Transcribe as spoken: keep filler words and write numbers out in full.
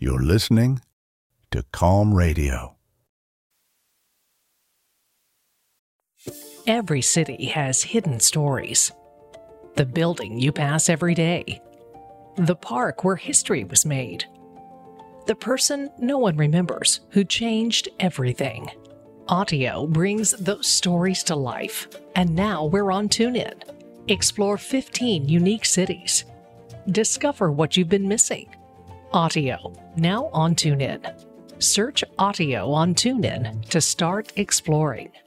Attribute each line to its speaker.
Speaker 1: You're listening to Calm Radio.
Speaker 2: Every city has hidden stories. The building you pass every day. The park where history was made. The person no one remembers who changed everything. Audio brings those stories to life, and now we're on TuneIn. Explore fifteen unique cities. Discover what you've been missing. Audio, now on TuneIn. Search Audio on TuneIn to start exploring.